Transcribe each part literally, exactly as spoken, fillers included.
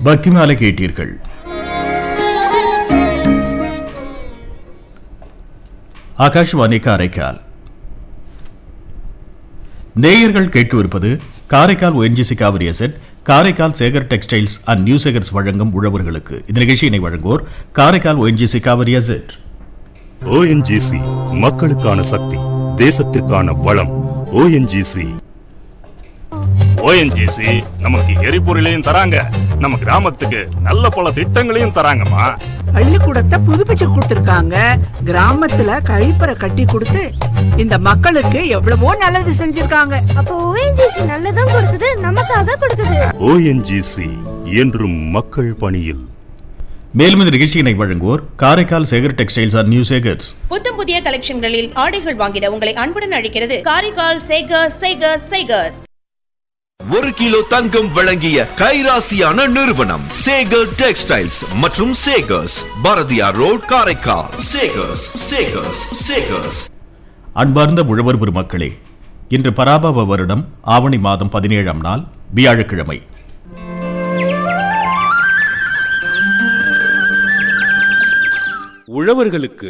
பக்திமாலை கேட்டீர்கள். ஆகாஷ்வாணி காரைக்கால். நேயர்கள் கேட்டுவிருப்பது Karaikal ONGC Kaveri asset, Karaikal Sekar textiles and new Sekar's வழங்கும் உழவர்களுக்கு. இந்த நிகழ்ச்சியினை வழங்குவோர் Karaikal ONGC Kaveri asset. ONGC மக்களுக்கான சக்தி, தேசத்திற்கான வளம். ஓஎன்ஜிசி ஓஎன்ஜிசி நமக்கு எரிபொருளையும் தராங்க, நம்ம கிராமத்துக்கு நல்ல பல திட்டங்களையும் தராங்கம்மா. பள்ளிக்கூடத்தை புதுப்பிச்சு கொடுத்திருக்காங்க, கிராமத்துல கழிப்பறை கட்டி கொடுத்து இந்த மக்களுக்கு எவ்வளவோ நல்லது செஞ்சிருக்காங்க. அப்போ ஓஎன்ஜிசி நல்லதும் கொடுக்குது, நமக்காக கொடுக்குது. ஓஎன்ஜிசி என்றும் மக்கள் பணியில். மேலும் இந்த நிகழ்ச்சியினை வழங்குவோர் Karaikal Sekar textiles and new Sekar's. புத்தம் புதிய கலெக்ஷன்களில் ஆடைகள் வாங்கிட உங்களை அன்புடன் அழைக்கிறது காரைக்கால் சேகர் சேகர் சேகர்ஸ். ஒரு கிலோ தங்கம் வழங்கிய கைராசியான நிறுவனம் சேகர் டெக்ஸ்டைல்ஸ் மற்றும் சேகர்ஸ், பாரதியார் ரோட், காரைக்கால். சேகர்ஸ் சேகர்ஸ் சேகர்ஸ். அன்பார்ந்த உழவர் பெருமக்களே, இன்று பராபவ வருடம் ஆவணி மாதம் பதினேழாம் நாள் வியாழக்கிழமை. உழவர்களுக்கு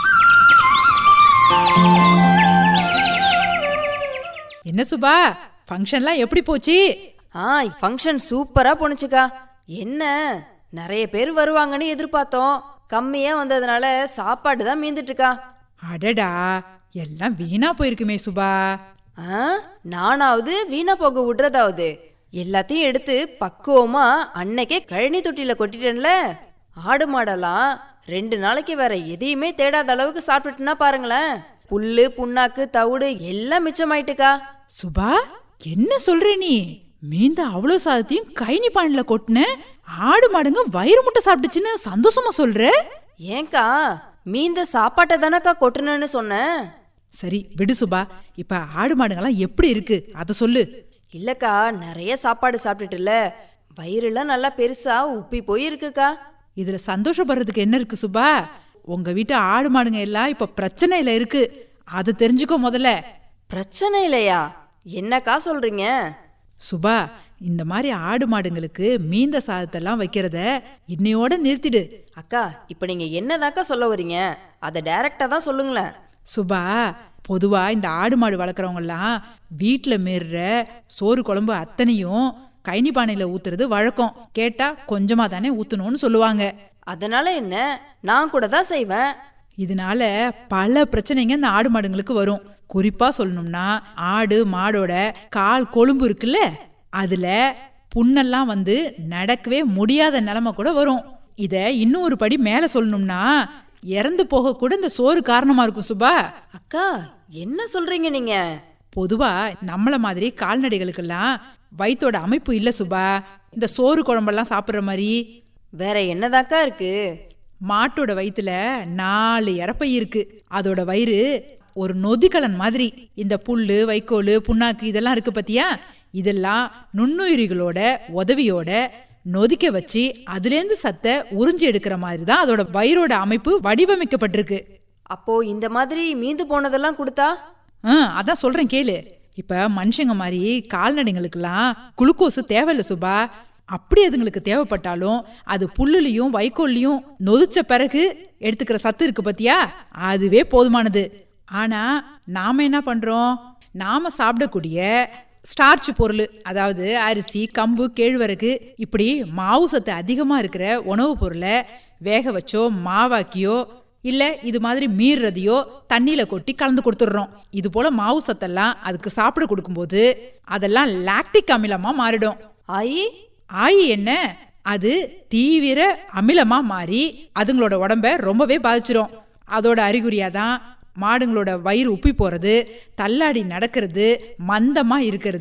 என்ன சுபா, ஃபங்க்ஷன்லாம் எப்படி போச்சு? ஆ, ஃபங்க்ஷன் சூப்பரா போனுச்சுக்கா. என்ன நிறைய பேர் வருவாங்கன்னு எதிர்பார்த்தோம், கம்மியா வந்ததுனால சாப்பாடு தான் மீந்துட்டுக்கா. அடடா, எல்லாம் வீணா போயிருக்குமே சுபா. ஆ, நானாவது வீணா போக விடுறதாவது எல்லாத்தையும் எடுத்து பக்குவமா அன்னைக்கே கழனி தொட்டில கொட்டிட்டேன்ல. ஆடு மாடெல்லாம் ரெண்டு நாளைக்கு வேற எதையுமே தேடாத அளவுக்கு சாப்பிட்டுட்டுனா பாருங்களேன். புல்லு புண்ணாக்கு தவிடு எல்லாம் மிச்சமாயிட்டுக்கா. சுபா, என்ன சொல்ற நீ? மீந்த அவ்வளவு சாதத்தையும் கைனி பானையில கொட்டின, ஆடு மாடுங்க வயிறு முட்டை சாப்பிட்டுச்சுன்னு சந்தோஷமா சொல்ற? ஏங்கா, மீந்த சாப்பாட்டை தானக்கா கொட்டுனேன்னு சொன்னேன். சரி விடு சுபா, இப்ப ஆடு மாடுங்கெல்லாம் எப்படி இருக்கு அத சொல்லு. இல்லக்கா, நிறைய சாப்பாடு சாப்பிட்டுட்டுல வயிறுலாம் நல்லா பெருசா உப்பி போயிருக்குக்கா. இதுல சந்தோஷப்படுறதுக்கு என்ன இருக்கு சுபா? உங்க வீட்டு ஆடு மாடுங்க எல்லாம் இப்ப பிரச்சனையில இருக்கு, அதை தெரிஞ்சுக்கோ முதல்ல. பிரச்சனை இல்லையா? என்னக்கா சொல்றீங்க? சுபா, இந்த மாதிரி ஆடு மாடுங்களுக்கு மீந்த சாதத்தெல்லாம் வைக்கிறத இன்னையோட நிறுத்திடு. அக்கா, இப்ப நீங்க என்னதாக்கா சொல்ல வரீங்க? அதை டைரக்டா தான் சொல்லுங்களேன். சுபா, பொதுவா இந்த ஆடு மாடு வளர்க்குறவங்க எல்லாம் வீட்டுல மீறுற சோறு குழம்பு அத்தனையும் கைனி பானையில ஊத்துறது வழக்கம். கேட்டா கொஞ்சமா தானே ஊத்தணும்னு சொல்லுவாங்க. அதனால என்ன, நான் கூட தான் செய்வேன். இதனால பல பிரச்சனைங்க இந்த ஆடு மாடுங்களுக்கு வரும். குறிப்பா சொல்லணும்னா, ஆடு மாடோட கால் கொழும்பு இருக்குல்ல, அதுல புண்ணெல்லாம் வந்து நடக்கவே முடியாத நிலைமை கூட வரும். இத இன்னும் ஒரு படி மேல சொல்லணும்னா, இறந்து போக கூட இந்த சோறு காரணமா இருக்கும் சுபா. அக்கா, என்ன சொல்றீங்க நீங்க? பொதுவா நம்மள மாதிரி கால்நடைகளுக்கெல்லாம் வயிற்றோட அமைப்பு இல்ல சுபா, இந்த சோறு குழம்பெல்லாம் சாப்பிடுற மாதிரி. வேற என்னதாக்கா இருக்கு? மாட்டோட வயிற்றுல நாலு இறப்பை இருக்கு. அதோட வயிறு ஒரு நொதிக்கலன் மாதிரி. இந்த புல்லு வைக்கோல் புண்ணாக்கு இதெல்லாம் இருக்கு பத்தியா, இதெல்லாம் நுண்ணுயிரிகளோட உதவியோட நொதிக்க வச்சு அதுலேருந்து சத்தை உறிஞ்சி எடுக்கிற மாதிரி தான் அதோட வயிறோட அமைப்பு வடிவமைக்கப்பட்டிருக்கு. அப்போ இந்த மாதிரி மீந்து போனதெல்லாம் கொடுத்தா? ஆ, அதான் சொல்றேன் கேளு. இப்ப மனுஷங்க மாதிரி கால்நடைங்களுக்கெல்லாம் குளுக்கோஸ் தேவையில்ல சுபா. அப்படி அதுங்களுக்கு தேவைப்பட்டாலும் அது புல்லுலையும் வைக்கோல்லையும் நொதிச்ச பிறகு எடுத்துக்கிற சத்து இருக்கு பத்தியா, அதுவே போதுமானது. ஆனா நாம என்ன பண்றோம்? நாம சாப்பிடக்கூடிய ஸ்டார்ச் பொருள், அதாவது அரிசி கம்பு கேழ்வரகு இப்படி மாவு சத்து அதிகமா இருக்கிற உணவுப் பொருளை வேக வச்சோ மாவாக்கியோ இல்ல இது மாதிரி மீறதையோ தண்ணியில கொட்டி கலந்து கொடுத்துடுறோம். இது போல மாவு சத்தெல்லாம் அதுக்கு சாப்பிட கொடுக்கும்போது அதெல்லாம் லாக்டிக் அமிலமா மாறிடும். ஆயி ஆயி என்ன, அது தீவிர அமிலமா மாறி அதுங்களோட உடம்ப ரொம்பவே பாதிச்சிரும். அதோட அறிகுறியாதான் மாடுங்களோட வயிறு உப்பி போறது, தள்ளாடி நடக்கிறது, மந்தமா இருக்கிறது.